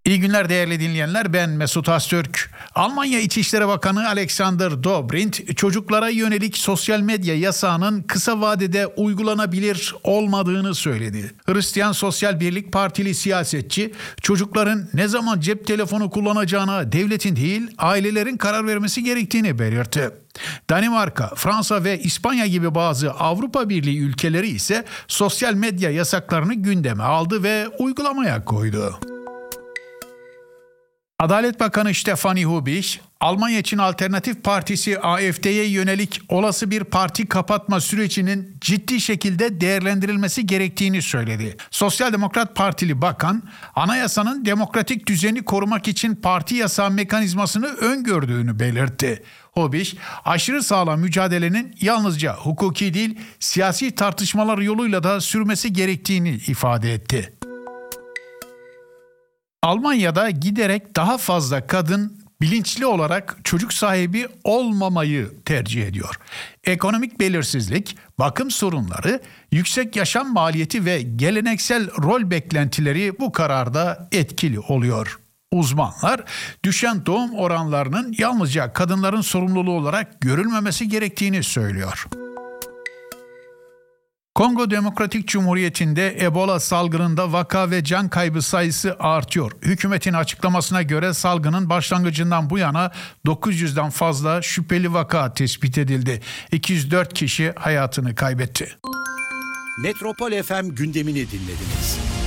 İyi günler değerli dinleyenler, ben Mesut Öztürk. Almanya İçişleri Bakanı Alexander Dobrindt, çocuklara yönelik sosyal medya yasağının kısa vadede uygulanabilir olmadığını söyledi. Hristiyan Sosyal Birlik Partili siyasetçi, çocukların ne zaman cep telefonu kullanacağına devletin değil, ailelerin karar vermesi gerektiğini belirtti. Danimarka, Fransa ve İspanya gibi bazı Avrupa Birliği ülkeleri ise sosyal medya yasaklarını gündeme aldı ve uygulamaya koydu. Adalet Bakanı Stefanie Hubich, Almanya için Alternatif Partisi AfD'ye yönelik olası bir parti kapatma sürecinin ciddi şekilde değerlendirilmesi gerektiğini söyledi. Sosyal Demokrat Partili bakan, anayasanın demokratik düzeni korumak için parti yasağı mekanizmasını öngördüğünü belirtti. Hubich, aşırı sağla mücadelenin yalnızca hukuki değil, siyasi tartışmalar yoluyla da sürmesi gerektiğini ifade etti. Almanya'da giderek daha fazla kadın bilinçli olarak çocuk sahibi olmamayı tercih ediyor. Ekonomik belirsizlik, bakım sorunları, yüksek yaşam maliyeti ve geleneksel rol beklentileri bu kararda etkili oluyor. Uzmanlar, düşen doğum oranlarının yalnızca kadınların sorumluluğu olarak görülmemesi gerektiğini söylüyor. Kongo Demokratik Cumhuriyeti'nde Ebola salgınında vaka ve can kaybı sayısı artıyor. Hükümetin açıklamasına göre salgının başlangıcından bu yana 900'den fazla şüpheli vaka tespit edildi. 204 kişi hayatını kaybetti. Metropol FM gündemini dinlediniz.